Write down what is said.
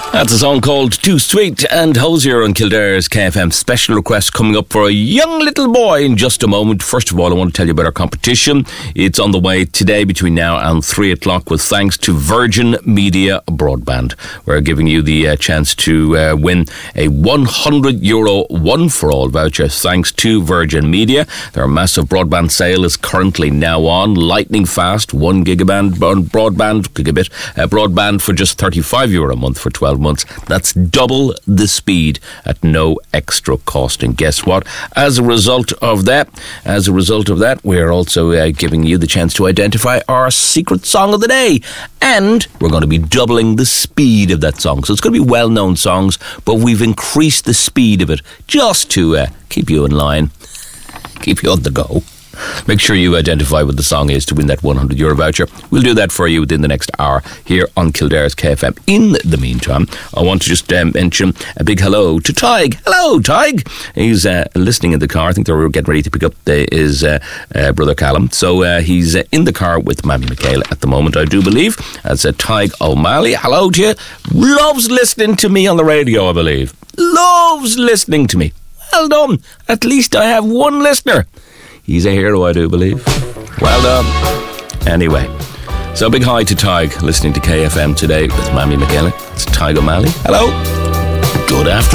That's a song called Too Sweet, and Hosier on Kildare's KFM. Special request coming up for a young little boy in just a moment. First of all, I want to tell you about our competition. It's on the way today between now and 3 o'clock with thanks to Virgin Media Broadband. We're giving you the chance to win a €100 one-for-all voucher thanks to Virgin Media. Their massive broadband sale is currently now on. Lightning fast, 1 gigabit broadband for just €35 a month for 12 months. That's double the speed at no extra cost. And guess what? As a result of that, we're also giving you the chance to identify our secret song of the day. And we're going to be doubling the speed of that song. So it's going to be well-known songs, but we've increased the speed of it just to keep you in line, keep you on the go. Make sure you identify what the song is to win that €100 voucher. We'll do that for you within the next hour here on Kildare's KFM. In the meantime, I want to just mention a big hello to Tig. Hello, Tig. He's listening in the car. I think they're getting ready to pick up his brother Callum. So he's in the car with Mammy Michaela at the moment, I do believe. That's Tig O'Malley. Hello to you. Loves listening to me on the radio, I believe. Loves listening to me. Well done. At least I have one listener. He's a hero, I do believe. Well done. Anyway, so big hi to Tig listening to KFM today with Mammy Michaela. It's Tig O'Malley. Hello. Good afternoon.